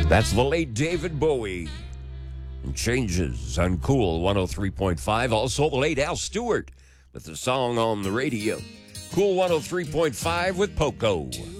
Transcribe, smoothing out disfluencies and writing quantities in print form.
That's the late David Bowie. And Changes on Cool 103.5. Also the late Al Stewart with the song on the radio. Cool 103.5 with Poco.